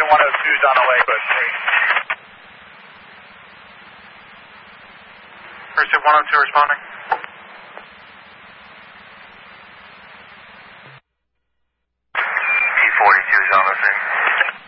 Station 102 is on the way, but hey. Pursuit 102 responding. P-42 is on the scene.